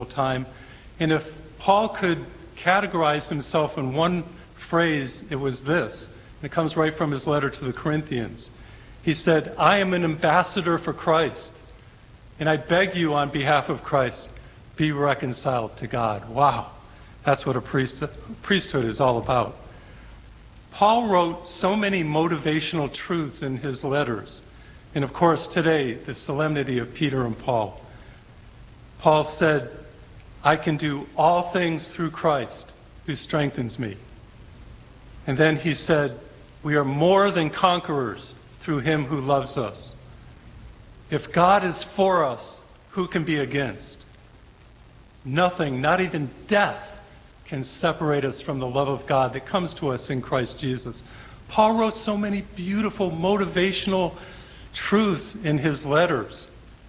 time. And if Paul could categorize himself in one phrase, it was this. And it comes right from his letter to the Corinthians. He said, I am an ambassador for Christ, and I beg you on behalf of Christ, be reconciled to God. Wow, that's what a priesthood is all about. Paul wrote so many motivational truths in his letters. And of course, today, the solemnity of Peter and Paul. Paul said, I can do all things through Christ who strengthens me. And then he said, we are more than conquerors through him who loves us. If God is for us, who can be against? Nothing, not even death, can separate us from the love of God that comes to us in Christ Jesus. Paul wrote so many beautiful, motivational truths in his letters.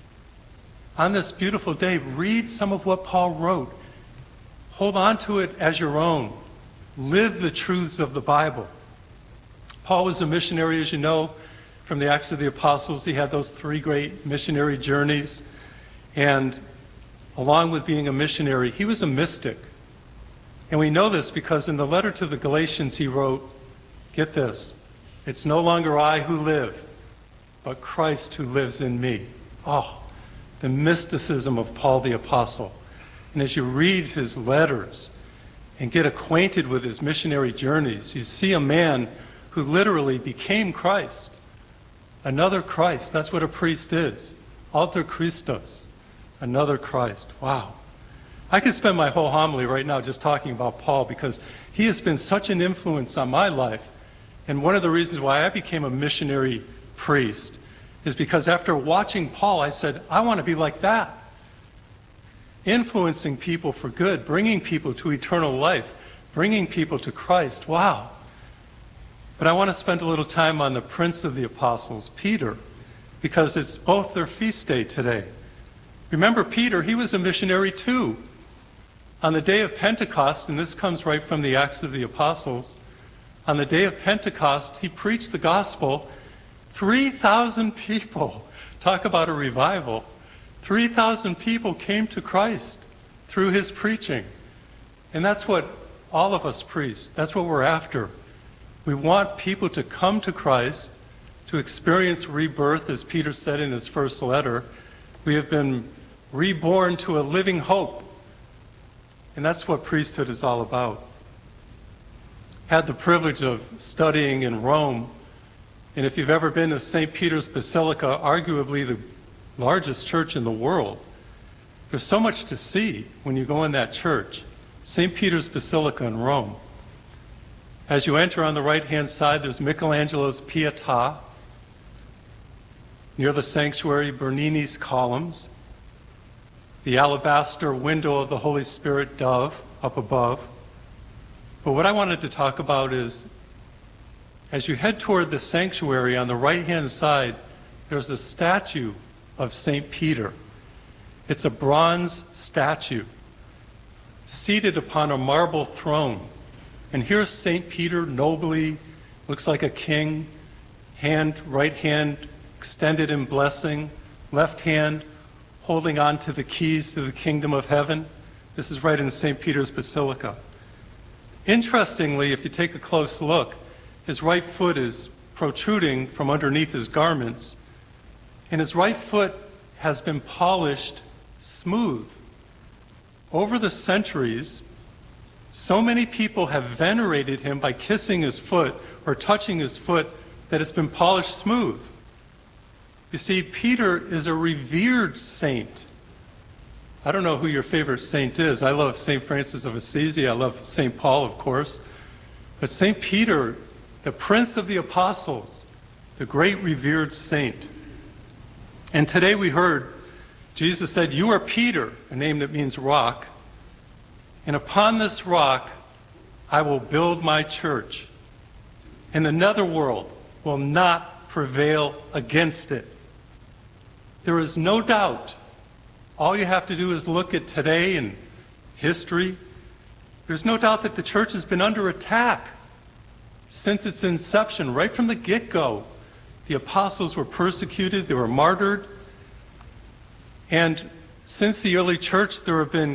On this beautiful day, read some of what Paul wrote. Hold on to it as your own. Live the truths of the Bible. Paul was a missionary, as you know, from the Acts of the Apostles. He had those 3 great missionary journeys. And along with being a missionary, he was a mystic. And we know this because in the letter to the Galatians he wrote, get this, it's no longer I who live, but Christ who lives in me. Oh, the mysticism of Paul the Apostle. And as you read his letters and get acquainted with his missionary journeys, you see a man who literally became Christ. Another Christ, that's what a priest is. Alter Christos, another Christ. Wow. I could spend my whole homily right now just talking about Paul because he has been such an influence on my life. And one of the reasons why I became a missionary priest is because after watching Paul, I said, I want to be like that. Influencing people for good, bringing people to eternal life, bringing people to Christ. Wow. But I want to spend a little time on the Prince of the Apostles, Peter, because it's both their feast day today. Remember Peter, he was a missionary too. On the day of Pentecost, and this comes right from the Acts of the Apostles, on the day of Pentecost, he preached the gospel. 3,000 people, talk about a revival, 3,000 people came to Christ through his preaching. And that's what all of us priests, that's what we're after. We want people to come to Christ, to experience rebirth, as Peter said in his first letter. We have been reborn to a living hope. And that's what priesthood is all about. Had the privilege of studying in Rome, and if you've ever been to St. Peter's Basilica, arguably the largest church in the world, there's so much to see when you go in that church. St. Peter's Basilica in Rome. As you enter on the right-hand side, there's Michelangelo's Pietà. Near the sanctuary, Bernini's columns. The alabaster window of the Holy Spirit dove up above. But what I wanted to talk about is, as you head toward the sanctuary on the right-hand side, there's a statue of St. Peter. It's a bronze statue seated upon a marble throne. And here's St. Peter nobly, looks like a king, right hand extended in blessing, left hand holding on to the keys to the kingdom of heaven. This is right in St. Peter's Basilica. Interestingly, if you take a close look, his right foot is protruding from underneath his garments, and his right foot has been polished smooth. Over the centuries, so many people have venerated him by kissing his foot or touching his foot that it's been polished smooth. You see, Peter is a revered saint. I don't know who your favorite saint is. I love St. Francis of Assisi. I love St. Paul, of course. But St. Peter, the Prince of the Apostles, the great revered saint. And today we heard Jesus said, you are Peter, a name that means rock. And upon this rock, I will build my church. And the netherworld will not prevail against it. There is no doubt. All you have to do is look at today and history. There's no doubt that the church has been under attack since its inception, right from the get-go. The apostles were persecuted, they were martyred. And since the early church, there have been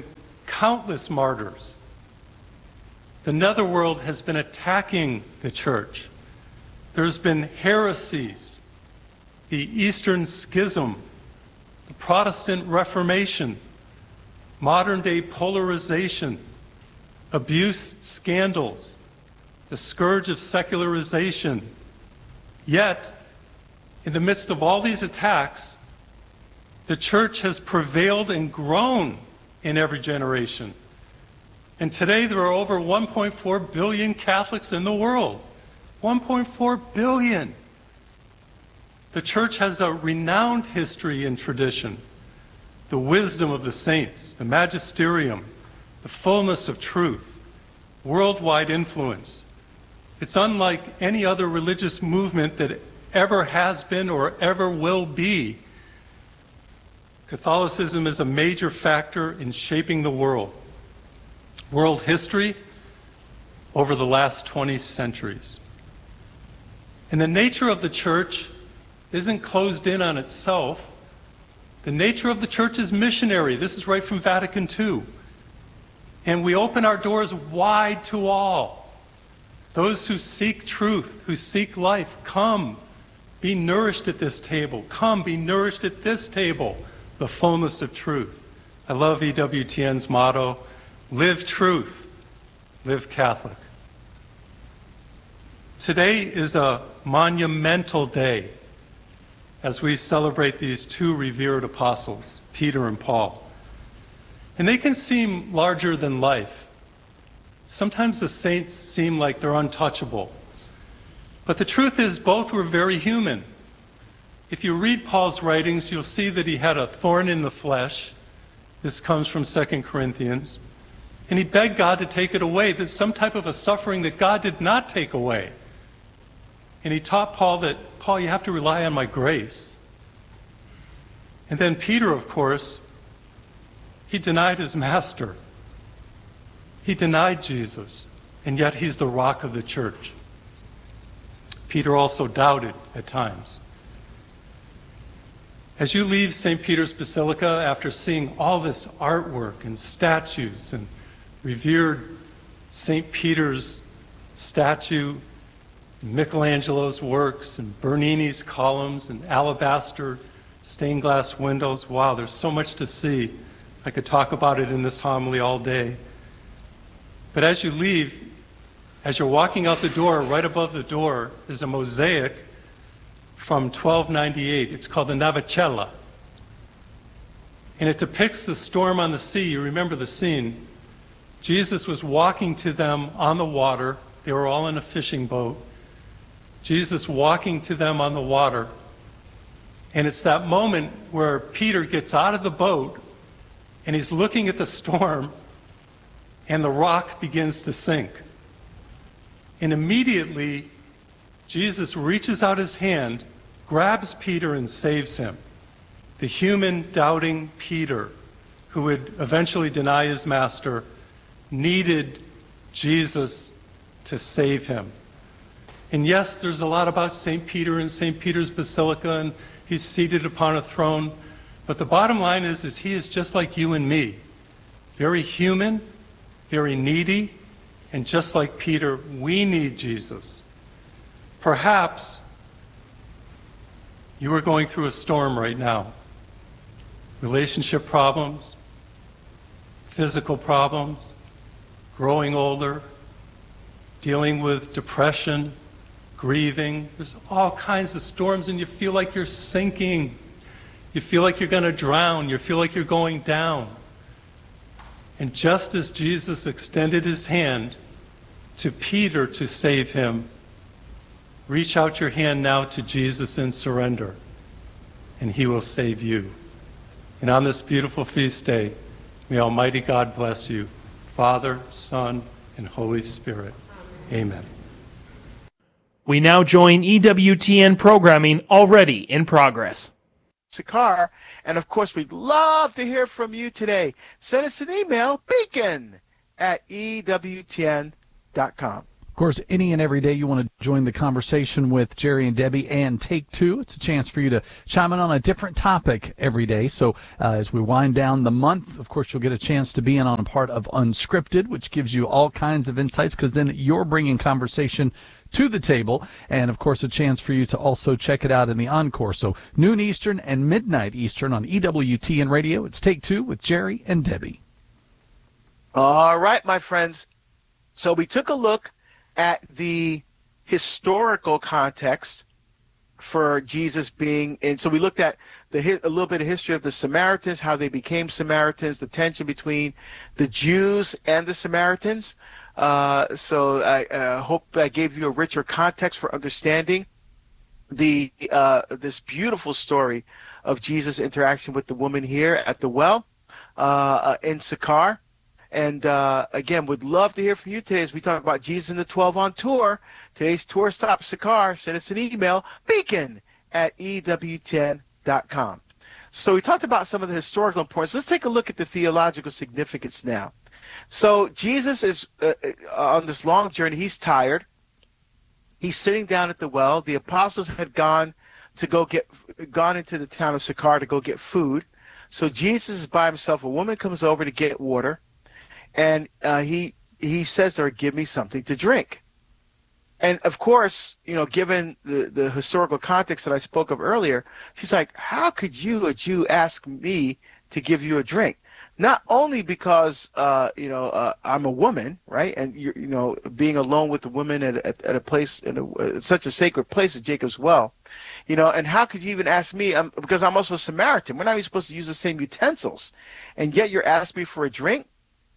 countless martyrs. The netherworld has been attacking the church. There's been heresies, the Eastern Schism, the Protestant Reformation, modern-day polarization, abuse scandals, the scourge of secularization. Yet, in the midst of all these attacks, the church has prevailed and grown in every generation. And today there are over 1.4 billion Catholics in the world. 1.4 billion. The church has a renowned history and tradition. The wisdom of the saints, the magisterium, the fullness of truth, worldwide influence. It's unlike any other religious movement that ever has been or ever will be. Catholicism is a major factor in shaping the world history over the last 20 centuries. And the nature of the church isn't closed in on itself. The nature of the church is missionary. This is right from Vatican II. And we open our doors wide to all. Those who seek truth, who seek life, come, be nourished at this table. Come, be nourished at this table, the fullness of truth. I love EWTN's motto, live truth, live Catholic. Today is a monumental day as we celebrate these two revered apostles, Peter and Paul. And they can seem larger than life. Sometimes the saints seem like they're untouchable. But the truth is both were very human. If you read Paul's writings, you'll see that he had a thorn in the flesh. This comes from 2 Corinthians. And he begged God to take it away. There's some type of a suffering that God did not take away. And he taught Paul that, Paul, you have to rely on my grace. And then Peter, of course, he denied his master. He denied Jesus, and yet he's the rock of the church. Peter also doubted at times. As you leave St. Peter's Basilica after seeing all this artwork and statues and revered St. Peter's statue, Michelangelo's works, and Bernini's columns, and alabaster stained glass windows. Wow, there's so much to see. I could talk about it in this homily all day. But as you leave, as you're walking out the door, right above the door is a mosaic from 1298. It's called the Navicella. And it depicts the storm on the sea. You remember the scene. Jesus was walking to them on the water. They were all in a fishing boat. Jesus walking to them on the water. And it's that moment where Peter gets out of the boat and he's looking at the storm and the rock begins to sink. And immediately, Jesus reaches out his hand, grabs Peter and saves him. The human, doubting Peter, who would eventually deny his master, needed Jesus to save him. And yes, there's a lot about St. Peter and St. Peter's Basilica, and he's seated upon a throne. But the bottom line is he is just like you and me. Very human, very needy, and just like Peter, we need Jesus. Perhaps you are going through a storm right now. Relationship problems, physical problems, growing older, dealing with depression, grieving. There's all kinds of storms and you feel like you're sinking. You feel like you're going to drown. You feel like you're going down. And just as Jesus extended his hand to Peter to save him, reach out your hand now to Jesus in surrender, and he will save you. And on this beautiful feast day, may Almighty God bless you, Father, Son, and Holy Spirit. Amen. We now join EWTN programming already in progress. Sakar, and of course we'd love to hear from you today. Send us an email, beacon@ewtn.com. Of course, any and every day you want to join the conversation with Jerry and Debbie and Take Two. It's a chance for you to chime in on a different topic every day. So as we wind down the month, of course, you'll get a chance to be in on a part of Unscripted, which gives you all kinds of insights because then you're bringing conversation to the table. And, of course, a chance for you to also check it out in the encore. So noon Eastern and midnight Eastern on EWTN Radio. It's Take Two with Jerry and Debbie. All right, my friends. So we took a look at the historical context for Jesus being, and so we looked at a little bit of history of the Samaritans, how they became Samaritans, the tension between the Jews and the Samaritans. So I hope I gave you a richer context for understanding this beautiful story of Jesus' interaction with the woman here at the well in Sychar. And again, would love to hear from you today as we talk about Jesus and the 12 on tour. Today's tour stop, Sychar. Send us an email, beacon@ewtn.com. So we talked about some of the historical importance. Let's take a look at the theological significance now. So Jesus is on this long journey. He's tired. He's sitting down at the well. The apostles had gone into the town of Sychar to go get food. So Jesus is by himself. A woman comes over to get water. And he says to her, "Give me something to drink." And of course, given the historical context that I spoke of earlier, she's like, "How could you, a Jew, ask me to give you a drink?" Not only because I'm a woman, right? And being alone with a woman at a place such a sacred place as Jacob's well, and how could you even ask me? Because I'm also a Samaritan. We're not even supposed to use the same utensils, and yet you're asking me for a drink.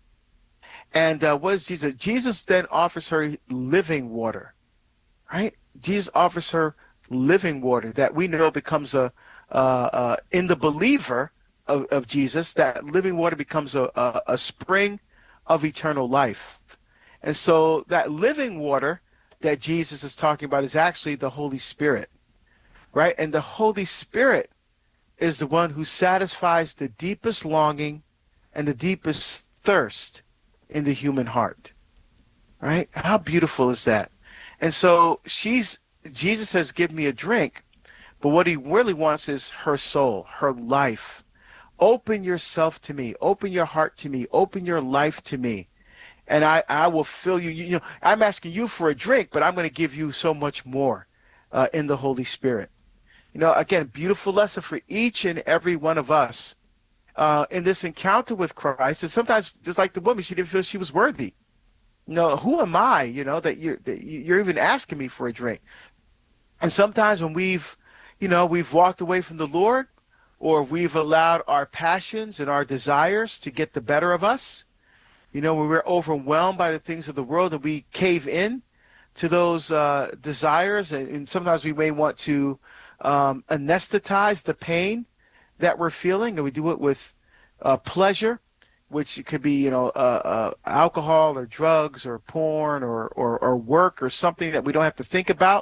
And what is Jesus? Jesus then offers her living water, right? Jesus offers her living water that we know becomes in the believer of Jesus, that living water becomes a spring of eternal life. And so that living water that Jesus is talking about is actually the Holy Spirit, right? And the Holy Spirit is the one who satisfies the deepest longing and the deepest thirst in the human heart, right? How beautiful is that? And so Jesus says, "Give me a drink," but what he really wants is her soul, her life. Open yourself to me, open your heart to me, open your life to me, and I will fill you. I'm asking you for a drink, but I'm going to give you so much more in the Holy Spirit. Again, beautiful lesson for each and every one of us. In this encounter with Christ, and sometimes just like the woman, she didn't feel she was worthy. Who am I? That you're even asking me for a drink. And sometimes when we've walked away from the Lord, or we've allowed our passions and our desires to get the better of us, when we're overwhelmed by the things of the world and we cave in to those desires, and sometimes we may want to anesthetize the pain that we're feeling, and we do it with pleasure, which could be alcohol or drugs or porn or work or something that we don't have to think about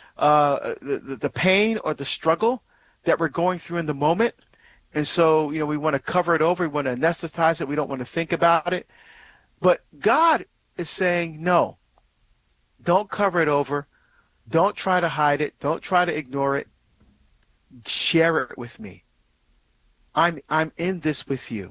the pain or the struggle that we're going through in the moment. And so we want to cover it over, we want to anesthetize it, we don't want to think about it. But God is saying, no, don't cover it over, don't try to hide it, don't try to ignore it, share it with me. I'm in this with you.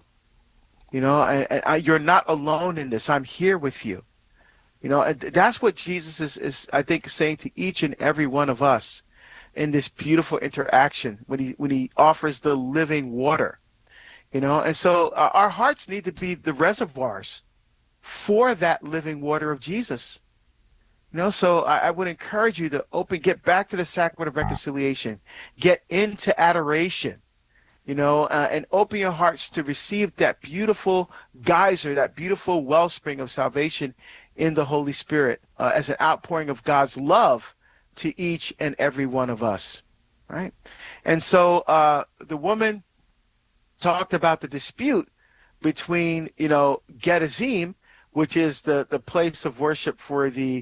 You're not alone in this. I'm here with you. And that's what Jesus is I think, saying to each and every one of us in this beautiful interaction when he offers the living water. And so our hearts need to be the reservoirs for that living water of Jesus. So I would encourage you to get back to the sacrament of reconciliation, get into adoration. And open your hearts to receive that beautiful geyser, that beautiful wellspring of salvation in the Holy Spirit as an outpouring of God's love to each and every one of us, right? And so the woman talked about the dispute between, Gerizim, which is the place of worship for the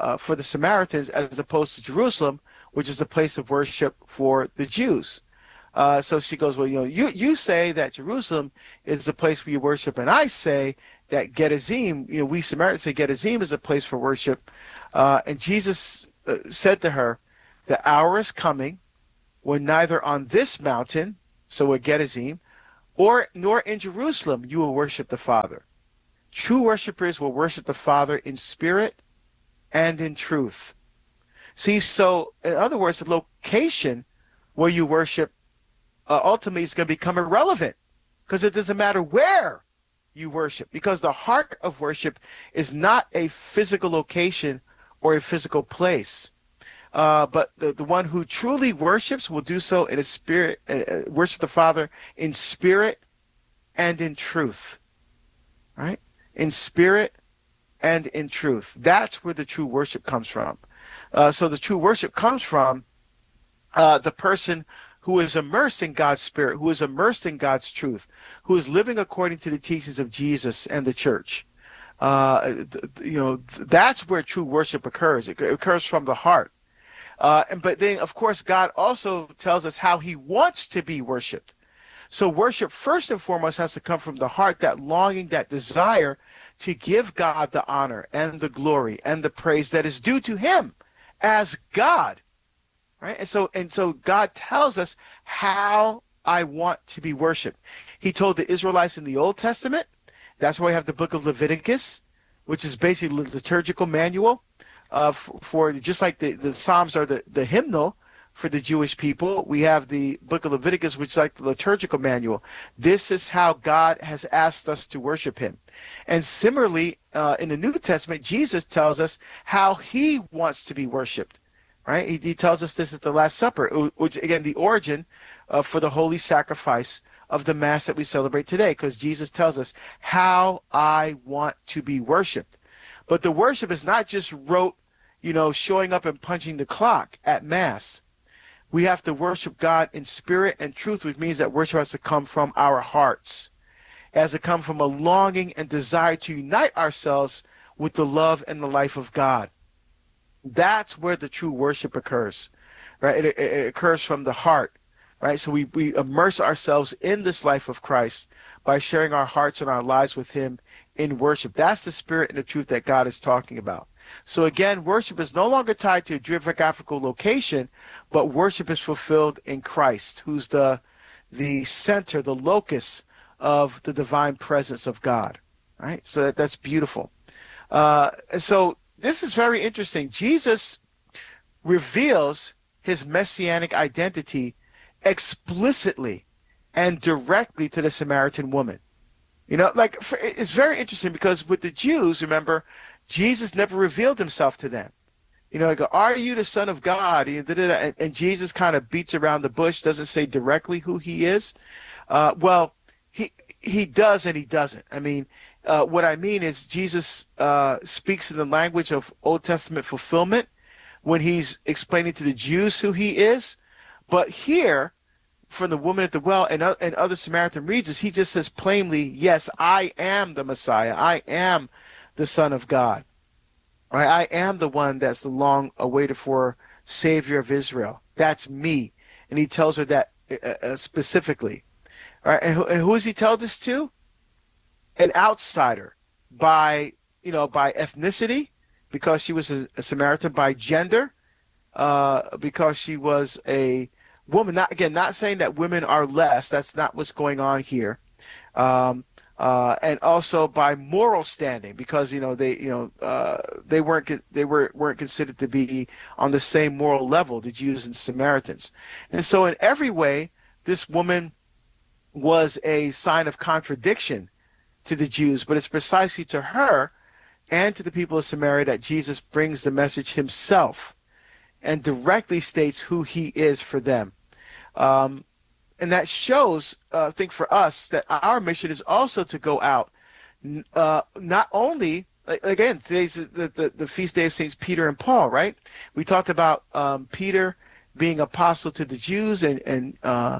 Samaritans, as opposed to Jerusalem, which is the place of worship for the Jews. So she goes, well, you say that Jerusalem is the place where you worship, and I say that Gerizim, we Samaritans say Gerizim is a place for worship. And Jesus said to her, the hour is coming when neither on this mountain, so at Gerizim, nor in Jerusalem you will worship the Father. True worshipers will worship the Father in spirit and in truth. See, so in other words, the location where you worship ultimately is going to become irrelevant, because it doesn't matter where you worship, because the heart of worship is not a physical location or a physical place. But the one who truly worships will do so in a spirit, worship the Father in spirit and in truth. Right? In spirit and in truth. That's where the true worship comes from. So the true worship comes from the person who is immersed in God's spirit, who is immersed in God's truth, who is living according to the teachings of Jesus and the church. That's where true worship occurs. It occurs from the heart. But then, of course, God also tells us how he wants to be worshiped. So worship, first and foremost, has to come from the heart, that longing, that desire to give God the honor and the glory and the praise that is due to him as God. Right? And so God tells us how I want to be worshiped. He told the Israelites in the Old Testament. That's why we have the book of Leviticus, which is basically the liturgical manual for just like the Psalms are the hymnal for the Jewish people. We have the book of Leviticus, which is like the liturgical manual. This is how God has asked us to worship him. And similarly, in the New Testament, Jesus tells us how he wants to be worshiped. Right? He tells us this at the Last Supper, which, again, the origin for the holy sacrifice of the Mass that we celebrate today, because Jesus tells us how I want to be worshipped. But the worship is not just rote, showing up and punching the clock at Mass. We have to worship God in spirit and truth, which means that worship has to come from our hearts. It has to come from a longing and desire to unite ourselves with the love and the life of God. That's where the true worship occurs, right? It occurs from the heart, right? So we immerse ourselves in this life of Christ by sharing our hearts and our lives with him in worship. That's the spirit and the truth that God is talking about. So again, worship is no longer tied to a geographical location, but worship is fulfilled in Christ, who's the center, the locus of the divine presence of God, right? So that's beautiful. So this is very interesting. Jesus reveals his messianic identity explicitly and directly to the Samaritan woman. It's very interesting because with the Jews, remember, Jesus never revealed himself to them. Are you the Son of God? And Jesus kind of beats around the bush, doesn't say directly who he is. Well, he does and he doesn't. What I mean is Jesus speaks in the language of Old Testament fulfillment when he's explaining to the Jews who he is. But here, from the woman at the well and other Samaritan regions, he just says plainly, yes, I am the Messiah. I am the Son of God. Right? I am the one that's the long awaited for Savior of Israel. That's me. And he tells her that specifically. All right? And who does he tell this to? An outsider by ethnicity, because she was a Samaritan, by gender, because she was a woman. Not saying that women are less. That's not what's going on here. And also by moral standing, because they weren't considered to be on the same moral level, the Jews and Samaritans. And so in every way, this woman was a sign of contradiction to the Jews, but it's precisely to her and to the people of Samaria that Jesus brings the message himself and directly states who he is for them. And that shows, I think, for us that our mission is also to go out, not only, again, today's the feast day of Saints Peter and Paul, right? We talked about Peter being apostle to the Jews and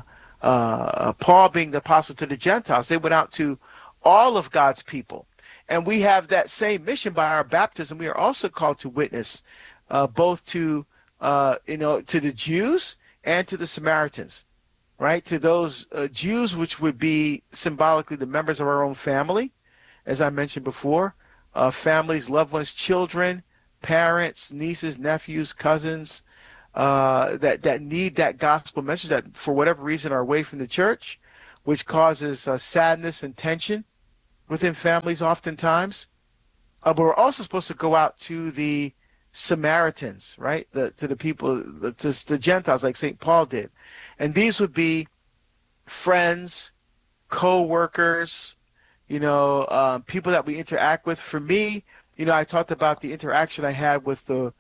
Paul being the apostle to the Gentiles. They went out to all of God's people. And we have that same mission by our baptism. We are also called to witness both to the Jews and to the Samaritans. right? To those Jews, which would be symbolically the members of our own family, as I mentioned before, families, loved ones, children, parents, nieces, nephews, cousins, that need that gospel message that for whatever reason are away from the church, which causes sadness and tension within families oftentimes. But we're also supposed to go out to the Samaritans, right? To the people, to the Gentiles, like St. Paul did. And these would be friends, co-workers, people that we interact with. For me, I talked about the interaction I had with the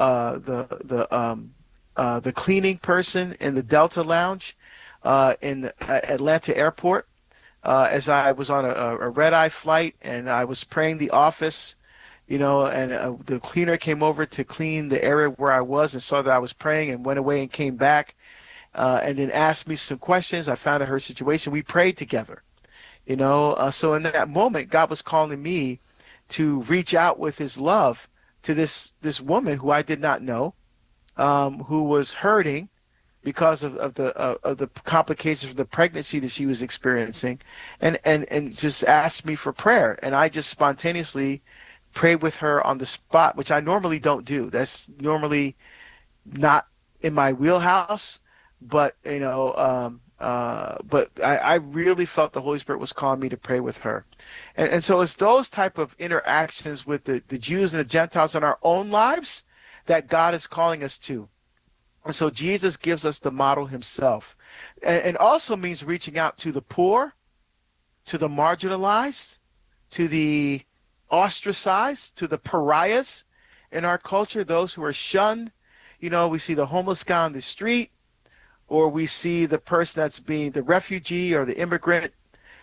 cleaning person in the Delta Lounge in the Atlanta airport as I was on a red-eye flight and I was spraying the office, and the cleaner came over to clean the area where I was and saw that I was praying and went away and came back and then asked me some questions. I found out her situation. We prayed together, so in that moment, God was calling me to reach out with his love to this woman who I did not know, who was hurting because of the complications of the pregnancy that she was experiencing, and just asked me for prayer. And I just spontaneously prayed with her on the spot, which I normally don't do. That's normally not in my wheelhouse, but I really felt the Holy Spirit was calling me to pray with her. And so it's those type of interactions with the Jews and the Gentiles in our own lives that God is calling us to. And so Jesus gives us the model himself. And also means reaching out to the poor, to the marginalized, to the ostracized, to the pariahs in our culture, those who are shunned. We see the homeless guy on the street, or we see the person that's being the refugee or the immigrant.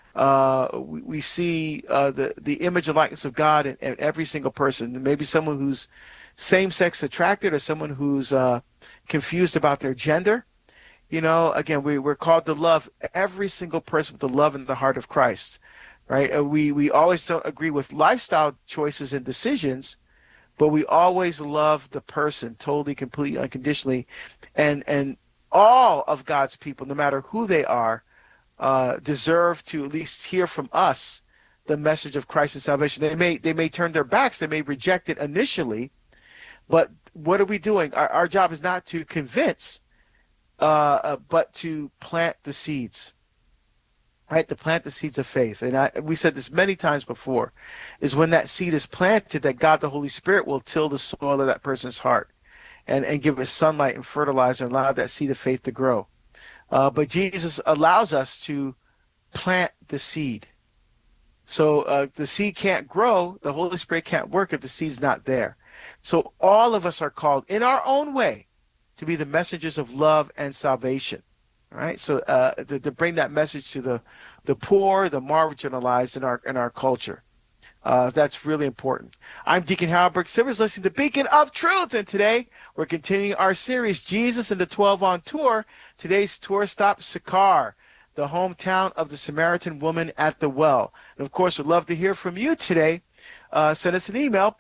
We see the image and likeness of God in every single person. Maybe someone who's same-sex attracted or someone who's confused about their gender. Again, we're called to love every single person with the love in the heart of Christ, right? We always don't agree with lifestyle choices and decisions, but we always love the person totally, completely, unconditionally. And all of God's people, no matter who they are, deserve to at least hear from us the message of Christ and salvation. They may turn their backs, they may reject it initially, but what are we doing? Our job is not to convince, but to plant the seeds, right? To plant the seeds of faith. And we said this many times before, is when that seed is planted, that God, the Holy Spirit, will till the soil of that person's heart and give it sunlight and fertilizer and allow that seed of faith to grow. But Jesus allows us to plant the seed. So the seed can't grow, the Holy Spirit can't work if the seed's not there. So all of us are called in our own way to be the messengers of love and salvation. All right? So to bring that message to the poor, the marginalized in our culture. That's really important. I'm Deacon Howard Burke Silvers, listening to Beacon of Truth, and today we're continuing our series, Jesus and the 12 on Tour. Today's tour stop, Sychar, the hometown of the Samaritan woman at the well. And of course, we'd love to hear from you today. Send us an email,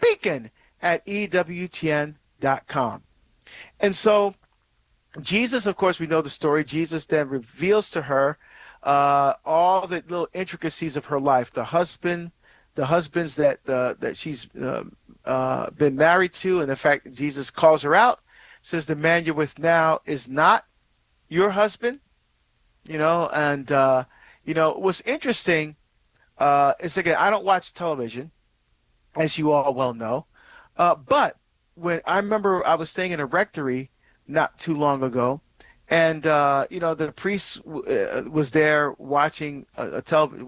beacon@ewtn.com. And so Jesus, of course, we know the story. Jesus then reveals to her all the little intricacies of her life, the husbands that she's been married to, and the fact that Jesus calls her out, says the man you're with now is not your husband, and what's interesting is, again, I don't watch television, as you all well know, but when I remember I was staying in a rectory not too long ago, and the priest was there watching The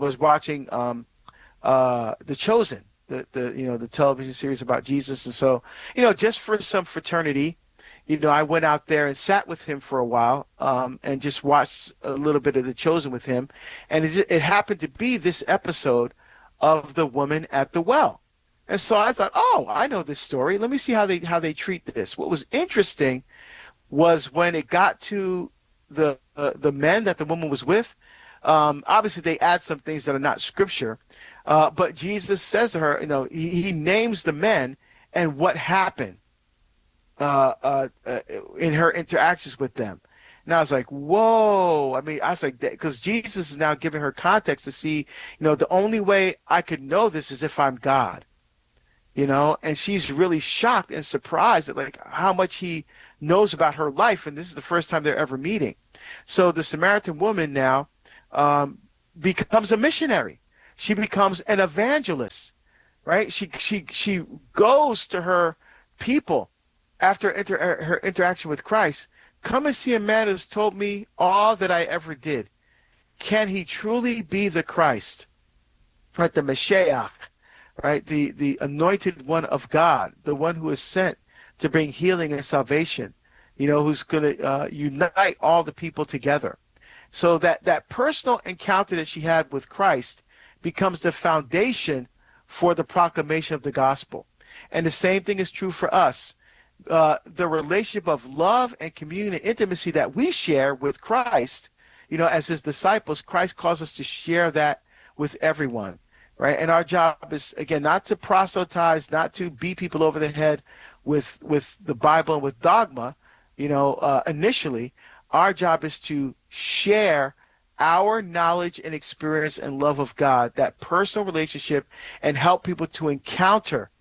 Chosen, the television series about Jesus. And so, just for some fraternity, I went out there and sat with him for a while, and just watched a little bit of The Chosen with him. And it happened to be this episode of the woman at the well. And so I thought, oh, I know this story. Let me see how they treat this. What was interesting was when it got to the men that the woman was with. Obviously, they add some things that are not scripture. But Jesus says to her, he names the men and what happened in her interactions with them. And I was like, whoa. I mean, I was like, because Jesus is now giving her context to see, the only way I could know this is if I'm God, and she's really shocked and surprised at like how much he knows about her life. And this is the first time they're ever meeting. So the Samaritan woman now becomes a missionary. She becomes an evangelist, right? She goes to her people after her interaction with Christ. Come and see a man who's told me all that I ever did. Can he truly be the Christ? Right, the Mashiach, right? The anointed one of God, the one who is sent to bring healing and salvation, who's going to unite all the people together. So that personal encounter that she had with Christ becomes the foundation for the proclamation of the gospel. And the same thing is true for us. The relationship of love and communion and intimacy that we share with Christ, as his disciples, Christ calls us to share that with everyone, right? And our job is, again, not to proselytize, not to beat people over the head with the Bible and with dogma, initially. Our job is to share our knowledge and experience and love of God, that personal relationship, and help people to encounter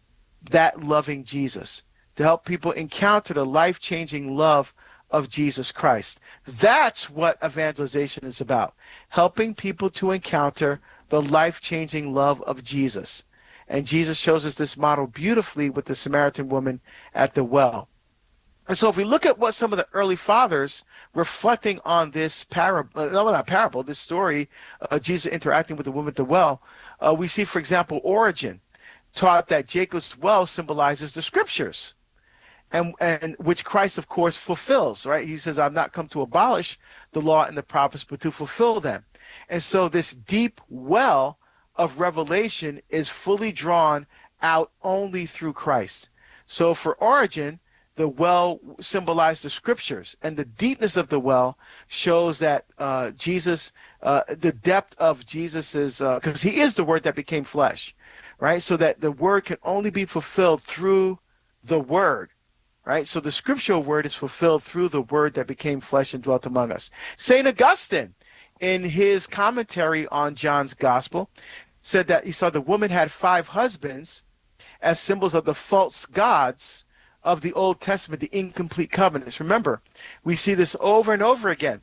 that loving Jesus, to help people encounter the life-changing love of Jesus Christ. That's what evangelization is about, helping people to encounter the life-changing love of Jesus. And Jesus shows us this model beautifully with the Samaritan woman at the well. And so if we look at what some of the early fathers reflecting on this parable, this story, Jesus interacting with the woman at the well, we see, for example, Origen taught that Jacob's well symbolizes the scriptures, and which Christ, of course, fulfills, right? He says, I've not come to abolish the law and the prophets, but to fulfill them. And so this deep well of revelation is fully drawn out only through Christ. So for Origen, the well symbolized the scriptures, and the deepness of the well shows that Jesus, the depth of Jesus's, because he is the word that became flesh, right? So that the word can only be fulfilled through the word, right? So the scriptural word is fulfilled through the word that became flesh and dwelt among us. St. Augustine, in his commentary on John's gospel, said that he saw the woman had 5 husbands as symbols of the false gods of the Old Testament, the incomplete covenants. Remember, we see this over and over again,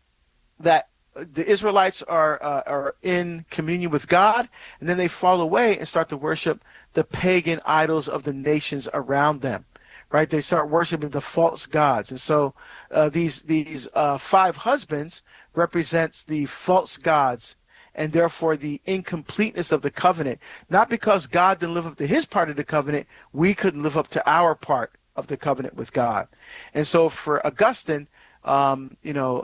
that the Israelites are in communion with God, and then they fall away and start to worship the pagan idols of the nations around them, right? They start worshiping the false gods. And so these 5 husbands represents the false gods, and therefore the incompleteness of the covenant. Not because God didn't live up to his part of the covenant, we couldn't live up to our part of the covenant with God. And so for Augustine, Christ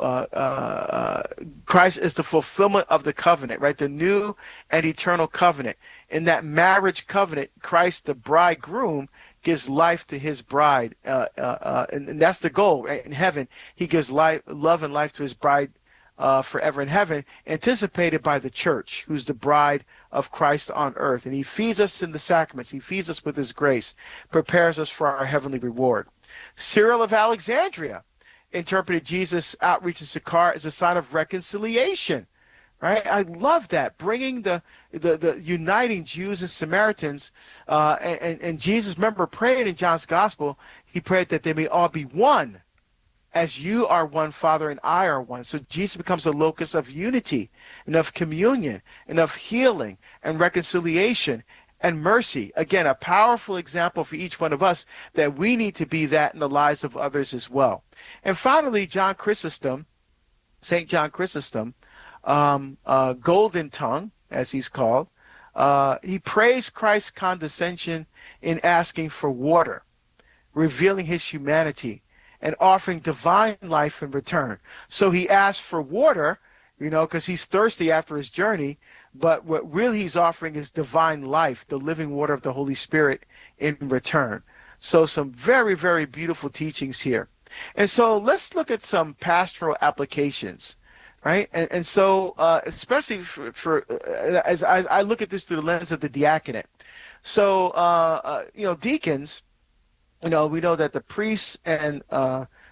is the fulfillment of the covenant, right? The new and eternal covenant. In that marriage covenant, Christ, the bridegroom, gives life to his bride. And that's the goal, right? In heaven, he gives love and life to his bride forever in heaven, anticipated by the church, who's the bride of Christ on earth. And he feeds us in the sacraments. He feeds us with his grace, prepares us for our heavenly reward. Cyril of Alexandria interpreted Jesus' outreach in Sychar as a sign of reconciliation, right? I love that, bringing the uniting Jews and Samaritans. And Jesus, remember, praying in John's gospel, he prayed that they may all be one, as you are one, Father, and I are one. So Jesus becomes a locus of unity and of communion and of healing and reconciliation and mercy. Again, a powerful example for each one of us that we need to be that in the lives of others as well. And finally, John Chrysostom, St. John Chrysostom, Golden Tongue, as he's called, he praised Christ's condescension in asking for water, revealing his humanity, and offering divine life in return. So he asked for water, because he's thirsty after his journey, but what really he's offering is divine life, the living water of the Holy Spirit in return. So some very, very beautiful teachings here. And so let's look at some pastoral applications, right? And so especially for as I look at this through the lens of the diaconate. So, deacons, we know that the priests and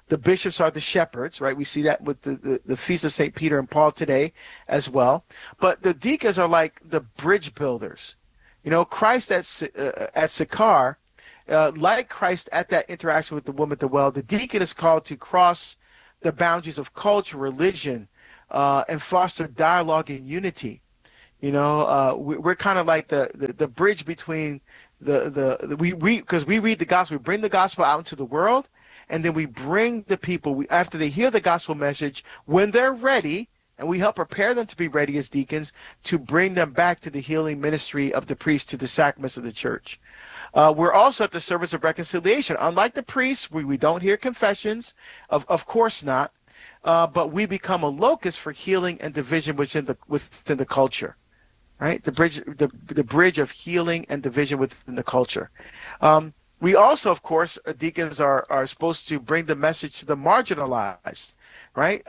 The bishops are the shepherds, right? We see that with the Feast of St. Peter and Paul today as well. But the deacons are like the bridge builders. You know, Christ at Sychar, like Christ at that interaction with the woman at the well, the deacon is called to cross the boundaries of culture, religion, and foster dialogue and unity. You know, we're kind of like the bridge between because we read the gospel, we bring the gospel out into the world, and then we bring the people, after they hear the gospel message, when they're ready, and we help prepare them to be ready as deacons, to bring them back to the healing ministry of the priest, to the sacraments of the church. We're also at the service of reconciliation. Unlike the priests, we don't hear confessions, of course not, but we become a locus for healing and division within the culture. Right, the bridge of healing and division within the culture. We also, of course, deacons are supposed to bring the message to the marginalized. Right,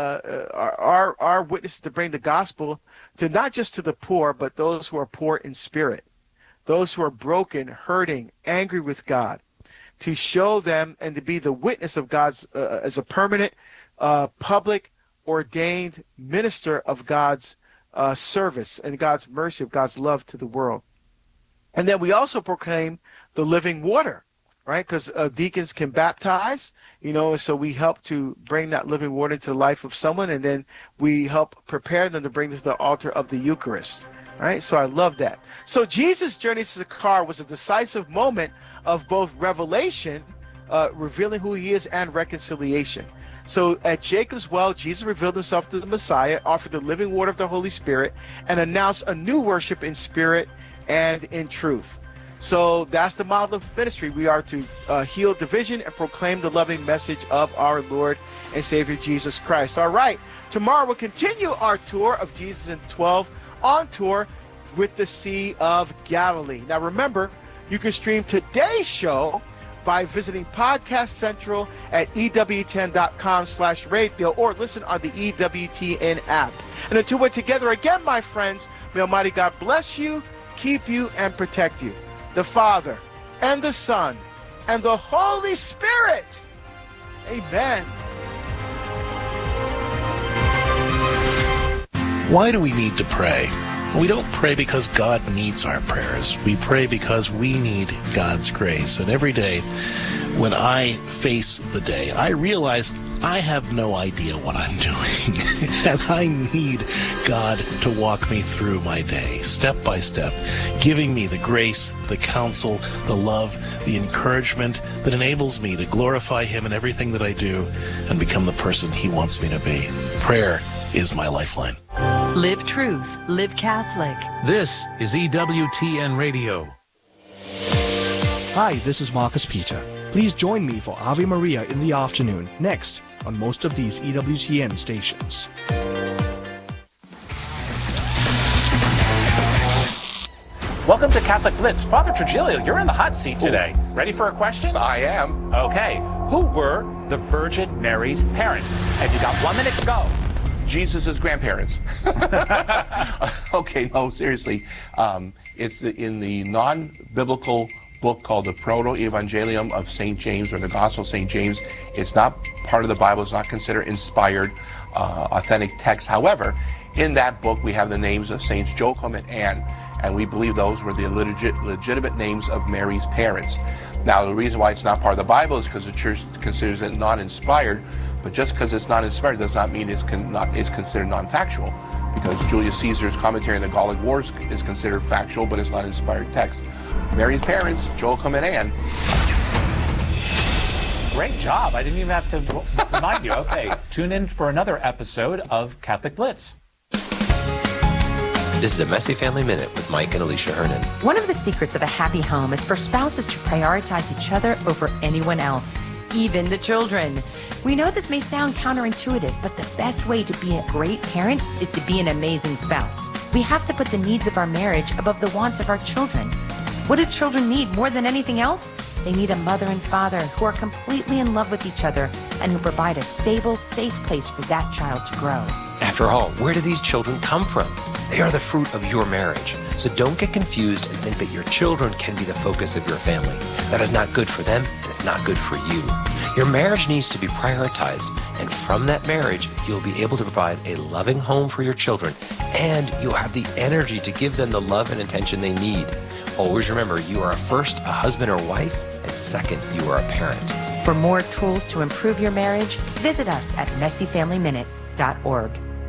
our witness is to bring the gospel to not just to the poor, but those who are poor in spirit, those who are broken, hurting, angry with God, to show them and to be the witness of God's as a permanent, public, ordained minister of God's service and God's mercy, of God's love to the world. And then we also proclaim the living water, right? Because deacons can baptize, you know, so we help to bring that living water into the life of someone, and then we help prepare them to bring them to the altar of the Eucharist, right? So I love that. So Jesus' journey to Sychar was a decisive moment of both revelation, revealing who he is, and reconciliation. So at Jacob's well, Jesus revealed himself to the Messiah, offered the living water of the Holy Spirit, and announced a new worship in spirit and in truth. So that's the model of ministry. We are to heal division and proclaim the loving message of our Lord and Savior Jesus Christ. All right, tomorrow we'll continue our tour of Jesus and 12 on tour with the Sea of Galilee. Now remember, you can stream today's show by visiting Podcast Central at EWTN.com/radio, or listen on the EWTN app. And until we're together again, my friends, may Almighty God bless you, keep you, and protect you. The Father, and the Son, and the Holy Spirit. Amen. Why do we need to pray? We don't pray because God needs our prayers. We pray because we need God's grace. And every day when I face the day, I realize I have no idea what I'm doing. And I need God to walk me through my day, step by step, giving me the grace, the counsel, the love, the encouragement that enables me to glorify Him in everything that I do and become the person He wants me to be. Prayer is my lifeline. Live truth. Live Catholic. This is EWTN Radio. Hi, this is Marcus Peter. Please join me for Ave Maria in the afternoon, next on most of these EWTN stations. Welcome to Catholic Blitz. Father Trujillo, you're in the hot seat today. Ready for a question? I am. Okay. Who were the Virgin Mary's parents? And you got 1 minute to go. Jesus' grandparents. Okay, no, seriously. It's in the non-biblical book called the Proto-Evangelium of St. James, or the Gospel of St. James. It's not part of the Bible. It's not considered inspired, authentic text. However, in that book, we have the names of Saints Joachim and Anne, and we believe those were the legitimate names of Mary's parents. Now, the reason why it's not part of the Bible is because the Church considers it non-inspired. But just because it's not inspired does not mean it's considered non-factual, because Julius Caesar's commentary on the Gallic Wars is considered factual, but it's not inspired text. Mary's parents, Joachim and Anne. Great job. I didn't even have to remind you. Okay, tune in for another episode of Catholic Blitz. This is a Messy Family Minute with Mike and Alicia Hernan. One of the secrets of a happy home is for spouses to prioritize each other over anyone else, even the children. We know this may sound counterintuitive, but the best way to be a great parent is to be an amazing spouse. We have to put the needs of our marriage above the wants of our children. What do children need more than anything else? They need a mother and father who are completely in love with each other and who provide a stable, safe place for that child to grow. After all, where do these children come from? They are the fruit of your marriage. So don't get confused and think that your children can be the focus of your family. That is not good for them, and it's not good for you. Your marriage needs to be prioritized, and from that marriage, you'll be able to provide a loving home for your children, and you'll have the energy to give them the love and attention they need. Always remember, you are first a husband or wife, and second, you are a parent. For more tools to improve your marriage, visit us at messyfamilyminute.org.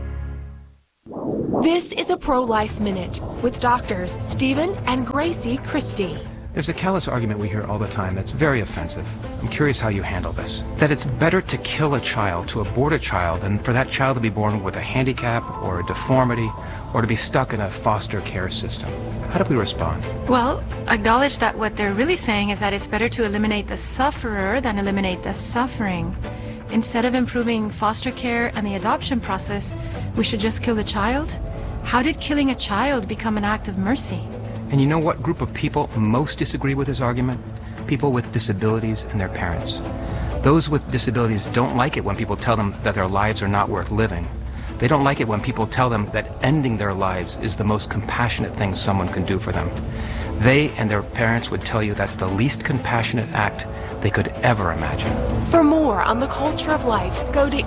This is a Pro-Life Minute with doctors Stephen and Gracie Christie. There's a callous argument we hear all the time that's very offensive. I'm curious how you handle this. That it's better to kill a child, to abort a child, than for that child to be born with a handicap or a deformity or to be stuck in a foster care system. How do we respond? Well, acknowledge that what they're really saying is that it's better to eliminate the sufferer than eliminate the suffering. Instead of improving foster care and the adoption process, we should just kill the child? How did killing a child become an act of mercy? And you know what group of people most disagree with this argument? People with disabilities and their parents. Those with disabilities don't like it when people tell them that their lives are not worth living. They don't like it when people tell them that ending their lives is the most compassionate thing someone can do for them. They and their parents would tell you that's the least compassionate act they could ever imagine. For more on the culture of life, go to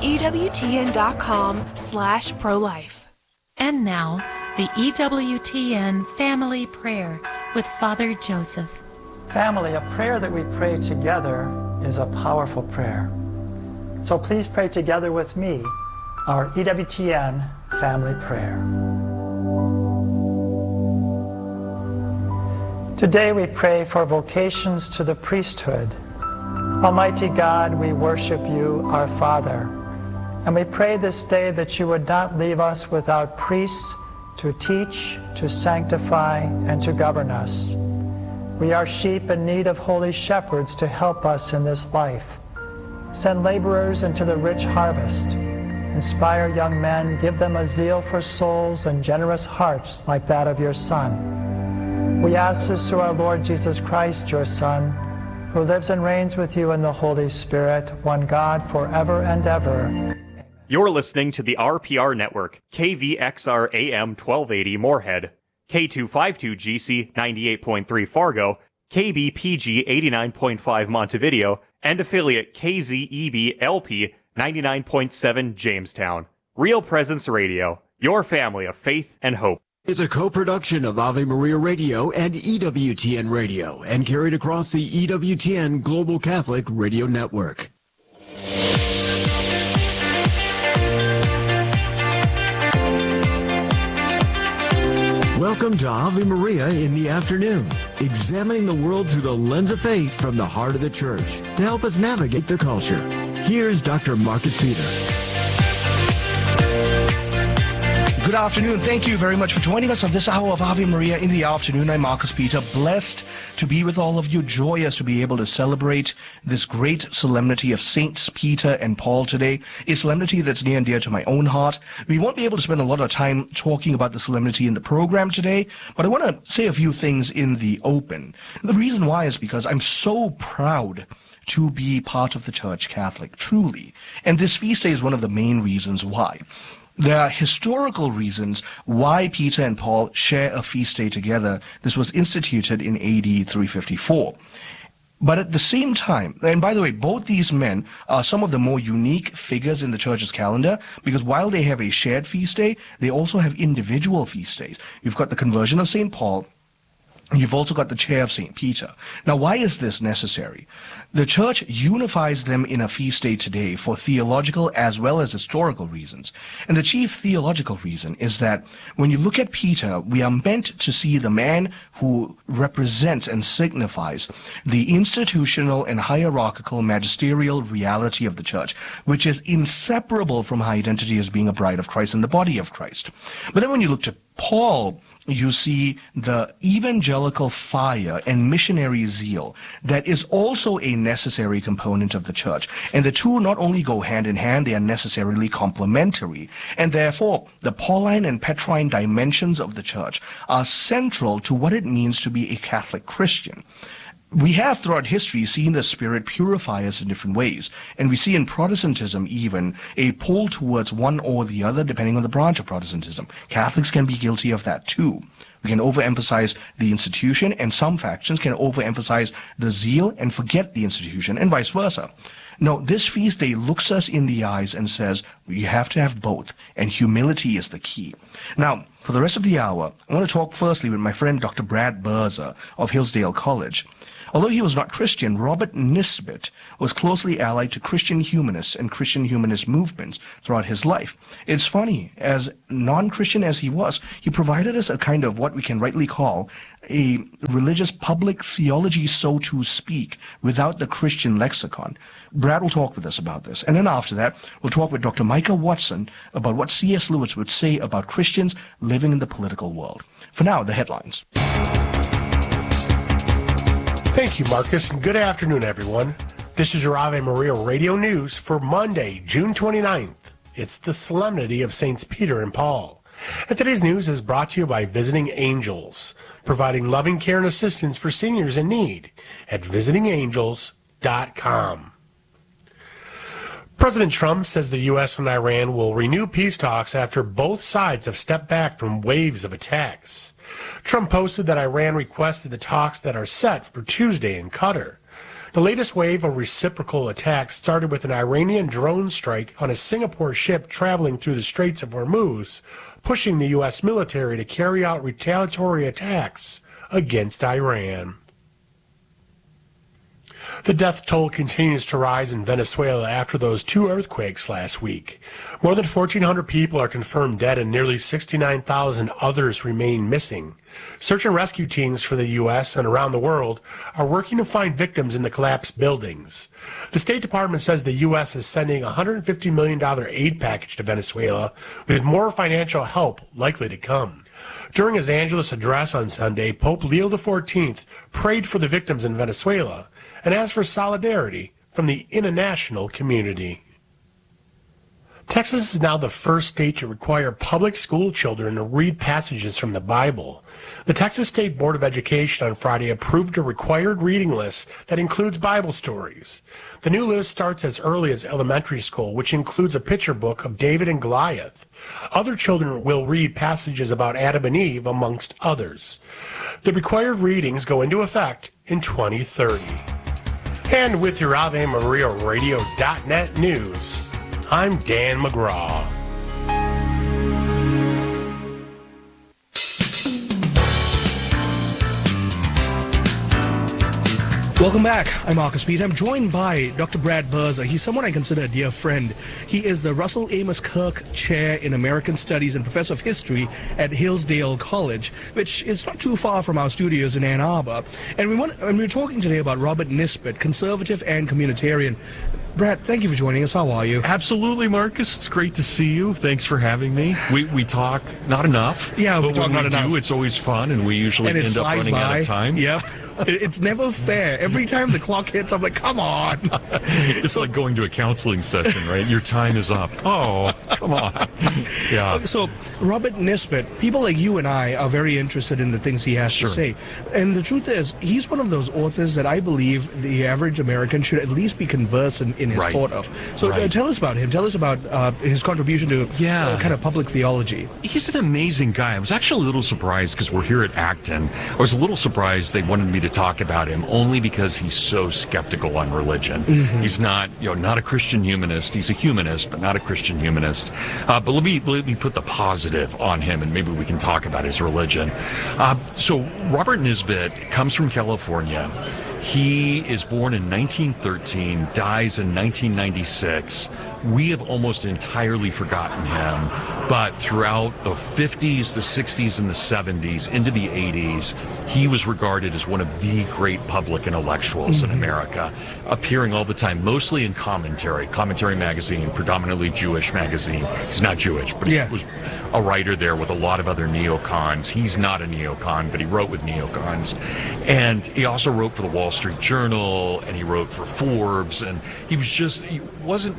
EWTN.com/prolife. And now, the EWTN Family Prayer with Father Joseph. Family, a prayer that we pray together is a powerful prayer. So please pray together with me our EWTN Family Prayer. Today we pray for vocations to the priesthood. Almighty God, we worship you, our Father, and we pray this day that you would not leave us without priests to teach, to sanctify, and to govern us. We are sheep in need of holy shepherds to help us in this life. Send laborers into the rich harvest. Inspire young men, give them a zeal for souls and generous hearts like that of your Son. We ask this through our Lord Jesus Christ, your Son, who lives and reigns with you in the Holy Spirit, one God, forever and ever. You're listening to the RPR Network, KVXR AM 1280 Moorhead, K252GC 98.3 Fargo, KBPG 89.5 Montevideo, and affiliate KZEB LP 99.7 Jamestown. Real Presence Radio, your family of faith and hope. It's a co-production of Ave Maria Radio and EWTN Radio and carried across the EWTN Global Catholic Radio Network. Welcome to Ave Maria in the afternoon, examining the world through the lens of faith from the heart of the church to help us navigate the culture. Here's Dr. Marcus Peter. Good afternoon. Thank you very much for joining us on this hour of Ave Maria in the afternoon. I'm Marcus Peter, blessed to be with all of you, joyous to be able to celebrate this great solemnity of Saints Peter and Paul today, a solemnity that's near and dear to my own heart. We won't be able to spend a lot of time talking about the solemnity in the program today, but I want to say a few things in the open. The reason why is because I'm so proud to be part of the Church Catholic, truly. And this feast day is one of the main reasons why. There are historical reasons why Peter and Paul share a feast day together. This was instituted in AD 354. But at the same time, and by the way, both these men are some of the more unique figures in the Church's calendar, because while they have a shared feast day, they also have individual feast days. You've got the conversion of St. Paul, and you've also got the chair of St. Peter. Now, why is this necessary? The Church unifies them in a feast day today for theological as well as historical reasons. And the chief theological reason is that when you look at Peter, we are meant to see the man who represents and signifies the institutional and hierarchical magisterial reality of the Church, which is inseparable from her identity as being a bride of Christ and the body of Christ. But then when you look to Paul, you see the evangelical fire and missionary zeal that is also a necessary component of the Church. And the two not only go hand in hand, they are necessarily complementary. And therefore, the Pauline and Petrine dimensions of the Church are central to what it means to be a Catholic Christian. we have throughout history seen the Spirit purify us in different ways. And we see in Protestantism even a pull towards one or the other depending on the branch of Protestantism. Catholics can be guilty of that too. We can overemphasize the institution, and some factions can overemphasize the zeal and forget the institution, and vice versa. No, this feast day looks us in the eyes and says, you have to have both, and humility is the key. Now, for the rest of the hour, I want to talk firstly with my friend Dr. Brad Berzer of Hillsdale College. Although he was not Christian, Robert Nisbet was closely allied to Christian humanists and Christian humanist movements throughout his life. It's funny, as non-Christian as he was, he provided us a kind of what we can rightly call a religious public theology, so to speak, without the Christian lexicon. Brad will talk with us about this. And then after that, we'll talk with Dr. Micah Watson about what C.S. Lewis would say about Christians living in the political world. For now, the headlines. Thank you, Marcus, and good afternoon, everyone. This is your Ave Maria Radio News for Monday, June 29th. It's the Solemnity of Saints Peter and Paul. And today's news is brought to you by Visiting Angels, providing loving care and assistance for seniors in need at visitingangels.com. President Trump says the U.S. and Iran will renew peace talks after both sides have stepped back from waves of attacks. Trump posted that Iran requested the talks that are set for Tuesday in Qatar. The latest wave of reciprocal attacks started with an Iranian drone strike on a Singapore ship traveling through the Straits of Hormuz, pushing the U.S. military to carry out retaliatory attacks against Iran. The death toll continues to rise in Venezuela after those two earthquakes last week. More than 1,400 people are confirmed dead and nearly 69,000 others remain missing. Search and rescue teams for the U.S. and around the world are working to find victims in the collapsed buildings. The State Department says the U.S. is sending a $150 million aid package to Venezuela, with more financial help likely to come. During his Angelus address on Sunday, Pope Leo XIV prayed for the victims in Venezuela and asked for solidarity from the international community. Texas is now the first state to require public school children to read passages from the Bible. The Texas State Board of Education on Friday approved a required reading list that includes Bible stories. The new list starts as early as elementary school, which includes a picture book of David and Goliath. Other children will read passages about Adam and Eve, amongst others. The required readings go into effect in 2030. And with your Ave Maria Radio.net news, I'm Dan McGraw. Welcome back. I'm Marcus Peter. I'm joined by Dr. Brad Berzer. He's someone I consider a dear friend. He is the Russell Amos Kirk Chair in American Studies and Professor of History at Hillsdale College, which is not too far from our studios in Ann Arbor. And we're talking today about Robert Nisbet, conservative and communitarian. Brad, thank you for joining us. How are you? Absolutely, Marcus. It's great to see you. Thanks for having me. We talk not enough. Yeah, but when we do, it's always fun, and we usually end up running out of time. Yep. It's never fair. Every time the clock hits, I'm like, come on. It's like going to a counseling session, right? Your time is up. Oh, come on. Yeah. So, Robert Nisbet, people like you and I are very interested in the things he has to say. And the truth is, he's one of those authors that I believe the average American should at least be conversant in his thought of. So tell us about him. Tell us about his contribution to kind of public theology. He's an amazing guy. I was actually a little surprised because we're here at Acton. I was a little surprised they wanted me to talk about him only because he's so skeptical on religion. Mm-hmm. He's not, not a Christian humanist. He's a humanist, but not a Christian humanist. But let me put the positive on him, and maybe we can talk about his religion. So Robert Nisbet comes from California. He is born in 1913, dies in 1996. We have almost entirely forgotten him, but throughout the 50s, the 60s, and the 70s, into the 80s, he was regarded as one of the great public intellectuals in America, appearing all the time, mostly in Commentary magazine, predominantly Jewish magazine. He's not Jewish, but he was a writer there with a lot of other neocons. He's not a neocon, but he wrote with neocons. And he also wrote for the Wall Street Journal, and he wrote for Forbes, and he wasn't probably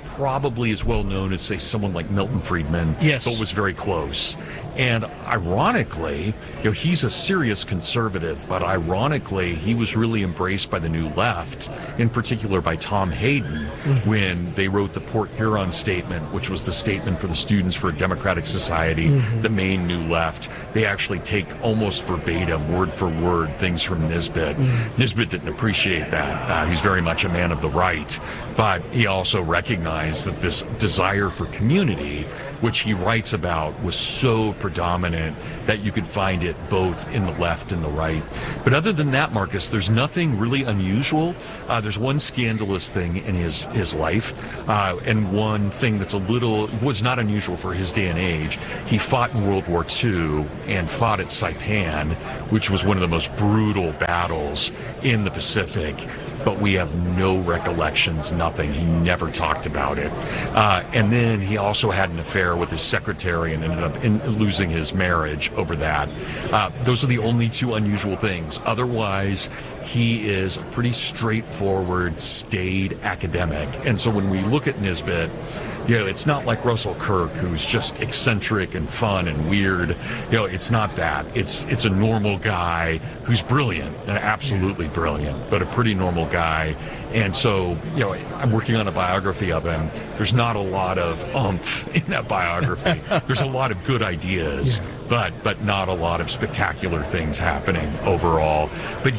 probably as well known as, say, someone like Milton Friedman, Yes. but was very close. And ironically, he's a serious conservative, but ironically, he was really embraced by the New Left, in particular by Tom Hayden, when they wrote the Port Huron Statement, which was the statement for the Students for a Democratic Society, the main New Left. They actually take almost verbatim, word for word, things from Nisbet. Nisbet didn't appreciate that. He's very much a man of the right, but he also recognized that this desire for community, which he writes about, was so predominant that you could find it both in the left and the right. But other than that, Marcus, there's nothing really unusual. There's one scandalous thing in his life, and one thing that's was not unusual for his day and age. He fought in World War II and fought at Saipan, which was one of the most brutal battles in the Pacific. But we have no recollections, nothing. He never talked about it. And then he also had an affair with his secretary and ended up losing his marriage over that. Those are the only two unusual things. Otherwise, he is a pretty straightforward, staid academic. And so when we look at Nisbet, it's not like Russell Kirk, who's just eccentric and fun and weird. It's not that. It's a normal guy who's brilliant, absolutely brilliant, but a pretty normal guy. And so, I'm working on a biography of him. There's not a lot of oomph in that biography. There's a lot of good ideas, but not a lot of spectacular things happening overall. But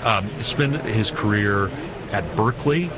spent his career at Berkeley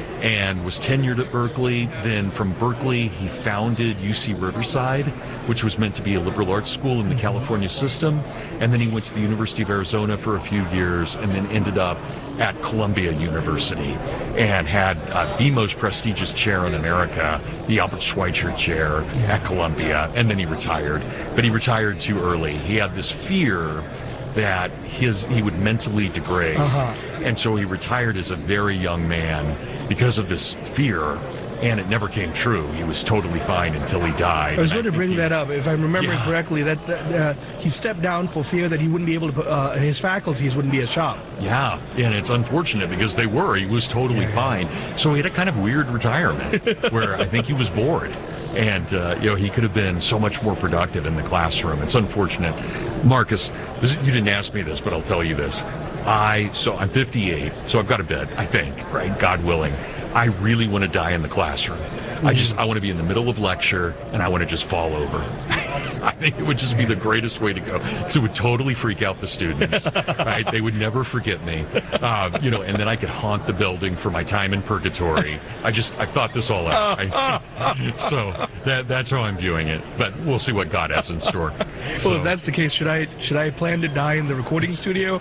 and was tenured at Berkeley. Then from Berkeley, he founded UC Riverside, which was meant to be a liberal arts school in the California system. And then he went to the University of Arizona for a few years and then ended up at Columbia University and had the most prestigious chair in America, the Albert Schweitzer Chair at Columbia. And then he retired. But he retired too early. He had this fear that he would mentally degrade. And so he retired as a very young man because of this fear, and it never came true. He was totally fine until he died. I was going to bring that up. If I remember correctly, that he stepped down for fear that he wouldn't be able to, his faculties wouldn't be as sharp. Yeah, and it's unfortunate because they were. He was totally fine. So he had a kind of weird retirement where I think he was bored. And, he could have been so much more productive in the classroom. It's unfortunate. Marcus, you didn't ask me this, but I'll tell you this. I'm 58, so I've got a bit, I think, right? God willing. I really want to die in the classroom. I want to be in the middle of lecture, and I want to just fall over. I think it would just be the greatest way to go. So it would totally freak out the students, right? They would never forget me, and then I could haunt the building for my time in purgatory. I've thought this all out. So that's how I'm viewing it. But we'll see what God has in store. Well, if that's the case, should I plan to die in the recording studio?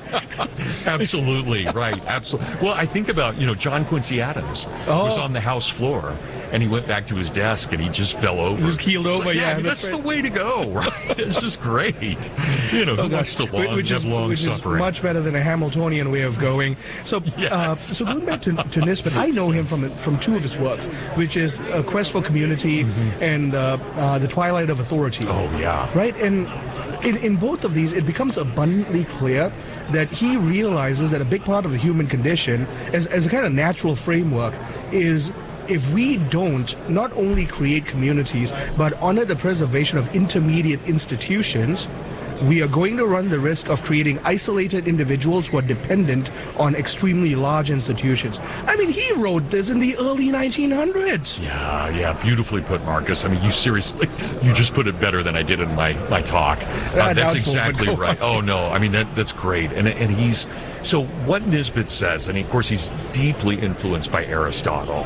Absolutely, right. Absolutely. Well, I think about, John Quincy Adams was on the House floor, and he went back to his desk, and he just fell over. He just keeled over, that's the way to go, right? It's just great. Who wants to have long suffering? Is much better than a Hamiltonian way of going. So, so going back to Nisbet, I know him from two of his works, which is A Quest for Community and The Twilight of Authority. Oh, yeah. Right? And in both of these, it becomes abundantly clear that he realizes that a big part of the human condition, as a kind of natural framework, is if we don't not only create communities, but honor the preservation of intermediate institutions, we are going to run the risk of creating isolated individuals who are dependent on extremely large institutions. I mean, he wrote this in the early 1900s. Yeah, beautifully put, Marcus. I mean, you just put it better than I did in my talk. That's exactly right. Oh, no, I mean, that's great. And he's... So what Nisbet says, and of course he's deeply influenced by Aristotle,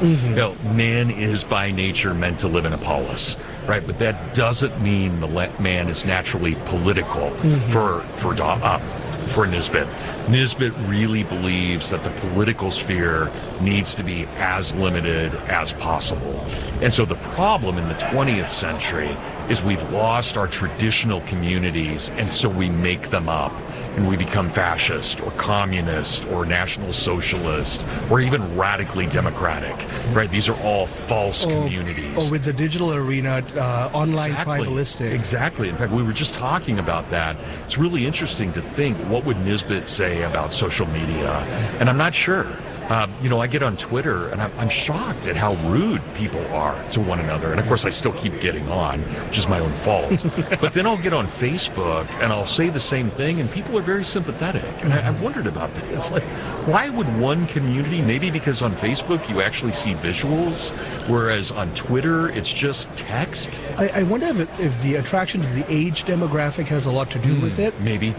man is by nature meant to live in a polis, right? But that doesn't mean the man is naturally political for Nisbet. Nisbet really believes that the political sphere needs to be as limited as possible. And so the problem in the 20th century is we've lost our traditional communities, and so we make them up. And we become fascist or communist or national socialist or even radically democratic, right? These are all false communities. Or with the digital arena, online tribalistic. Exactly. In fact, we were just talking about that. It's really interesting to think, what would Nisbet say about social media? And I'm not sure. I get on Twitter and I'm shocked at how rude people are to one another. And of course, I still keep getting on, which is my own fault. But then I'll get on Facebook and I'll say the same thing, and people are very sympathetic. And I wondered about that. It's like, why would one community, maybe because on Facebook you actually see visuals, whereas on Twitter it's just text? I wonder if the attraction to the age demographic has a lot to do with it. Maybe.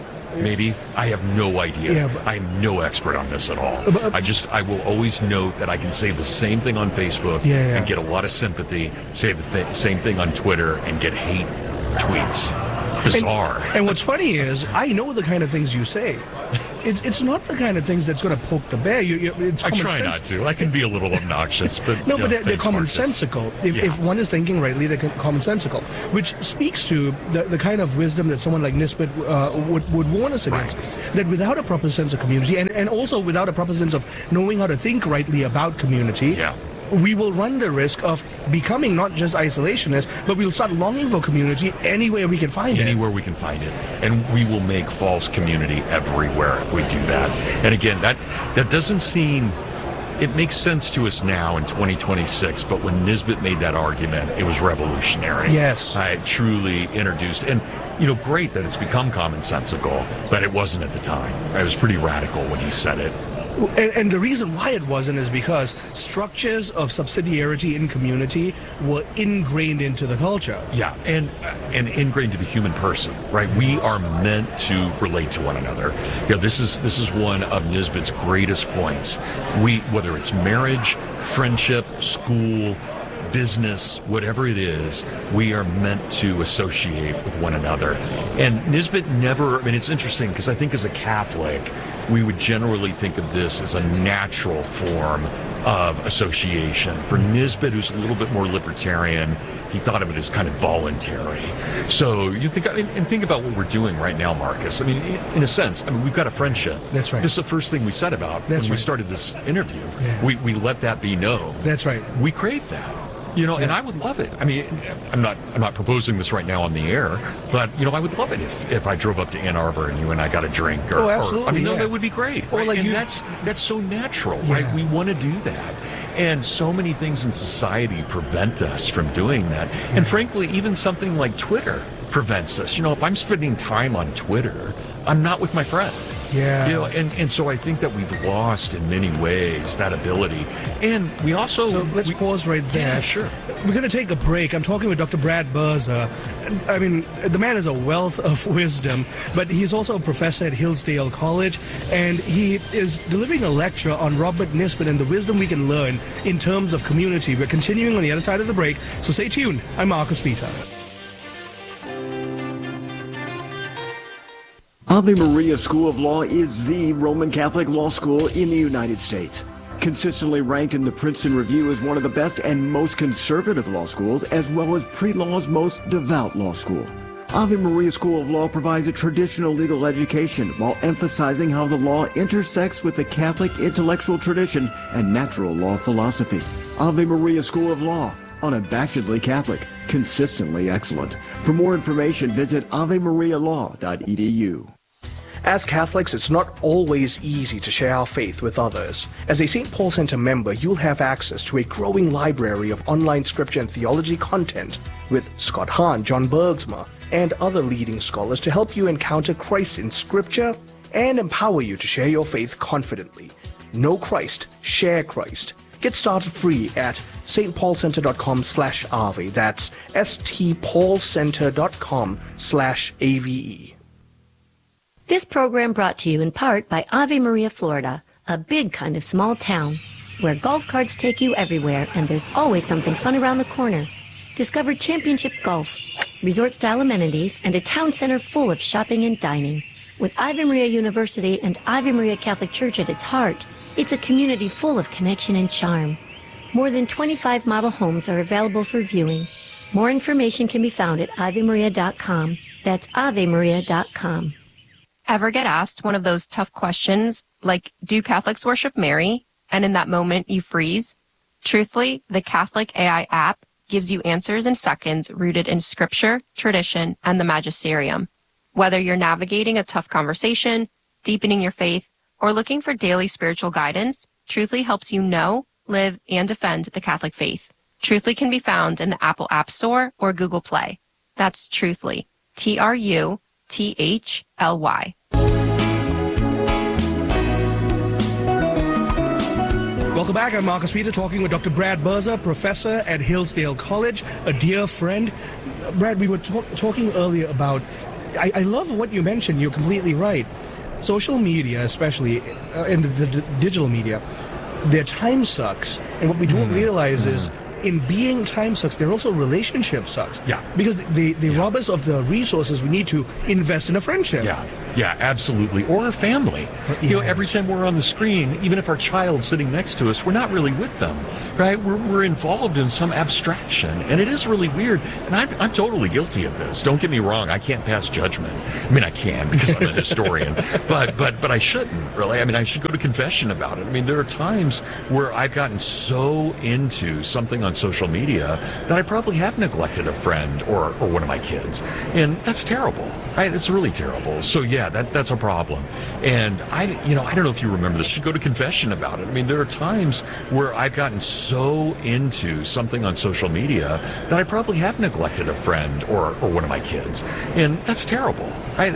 I have no idea. Yeah, I'm no expert on this at all. I will always note that I can say the same thing on Facebook and get a lot of sympathy, say the same thing on Twitter and get hate tweets. Bizarre. And what's funny is, I know the kind of things you say. It's not the kind of things that's going to poke the bear. I try not to. I can be a little obnoxious, but no, but they're commonsensical. If one is thinking rightly, they're commonsensical, which speaks to the kind of wisdom that someone like Nisbet would warn us against. That without a proper sense of community, and also without a proper sense of knowing how to think rightly about community, we will run the risk of becoming not just isolationists, but we'll start longing for community anywhere we can find it. Anywhere we can find it. And we will make false community everywhere if we do that. And again, that doesn't seem... It makes sense to us now in 2026, but when Nisbet made that argument, it was revolutionary. Yes. It truly introduced... And, great that it's become commonsensical, but it wasn't at the time. It was pretty radical when he said it. And the reason why it wasn't is because structures of subsidiarity in community were ingrained into the culture. Yeah, and ingrained to the human person, right? We are meant to relate to one another. This is one of Nisbet's greatest points. Whether it's marriage, friendship, school, business, whatever it is, we are meant to associate with one another. And Nisbet never, it's interesting because I think as a Catholic, we would generally think of this as a natural form of association. For Nisbet, who's a little bit more libertarian, he thought of it as kind of voluntary. So you think about what we're doing right now, Marcus. In a sense, we've got a friendship. That's right. This is the first thing we said about when we started this interview. Yeah. We let that be known. That's right. We crave that. And I would love it. I'm not proposing this right now on the air, but I would love it if I drove up to Ann Arbor and you and I got a drink. Absolutely. That would be great. Or right? That's so natural, right? We want to do that. And so many things in society prevent us from doing that. And frankly, even something like Twitter prevents us. If I'm spending time on Twitter, I'm not with my friend. Yeah. And so I think that we've lost in many ways that ability. And we also... So let's pause right there. Yeah, sure. We're going to take a break. I'm talking with Dr. Brad Birza. The man is a wealth of wisdom, but he's also a professor at Hillsdale College, and he is delivering a lecture on Robert Nisbet and the wisdom we can learn in terms of community. We're continuing on the other side of the break, so stay tuned. I'm Marcus Peter. Ave Maria School of Law is the Roman Catholic law school in the United States. Consistently ranked in the Princeton Review as one of the best and most conservative law schools, as well as pre-law's most devout law school. Ave Maria School of Law provides a traditional legal education while emphasizing how the law intersects with the Catholic intellectual tradition and natural law philosophy. Ave Maria School of Law, unabashedly Catholic, consistently excellent. For more information, visit avemarialaw.edu. As Catholics, it's not always easy to share our faith with others. As a St. Paul Center member, you'll have access to a growing library of online scripture and theology content with Scott Hahn, John Bergsma, and other leading scholars to help you encounter Christ in Scripture and empower you to share your faith confidently. Know Christ, share Christ. Get started free at stpaulcenter.com/Ave. That's stpaulcenter.com/AVE. This program brought to you in part by Ave Maria, Florida, a big kind of small town where golf carts take you everywhere and there's always something fun around the corner. Discover championship golf, resort-style amenities, and a town center full of shopping and dining. With Ave Maria University and Ave Maria Catholic Church at its heart, it's a community full of connection and charm. More than 25 model homes are available for viewing. More information can be found at avemaria.com. That's avemaria.com. Ever get asked one of those tough questions like, do Catholics worship Mary? And in that moment you freeze? Truthfully, the Catholic AI app gives you answers in seconds rooted in scripture, tradition, and the magisterium. Whether you're navigating a tough conversation, deepening your faith, or looking for daily spiritual guidance, Truthly helps you know, live, and defend the Catholic faith. Truthly can be found in the Apple App Store or Google Play. That's Truthly. Truthly. Welcome back. I'm Marcus Peter talking with Dr. Brad Berza, professor at Hillsdale College, a dear friend. Brad, we were talking earlier about, I love what you mentioned. You're completely right. Social media, especially, and the digital media, their time sucks. And what we don't realize is, in being time sucks, they're also relationship sucks. Yeah. Because they rob us of the resources we need to invest in a friendship. Yeah, absolutely. Or a family. You know, every time we're on the screen, even if our child's sitting next to us, we're not really with them, right? We're involved in some abstraction, and it is really weird. And I'm totally guilty of this. Don't get me wrong. I can't pass judgment. I mean, I can because I'm a historian, but I shouldn't really. I mean, I should go to confession about it. I mean, there are times where I've gotten so into something on social media that I probably have neglected a friend or one of my kids, and that's terrible. Right? It's really terrible. So yeah, that's a problem. And I don't know if you remember this. You should go to confession about it. I mean, there are times where I've gotten so into something on social media that I probably have neglected a friend or one of my kids, and that's terrible. Right?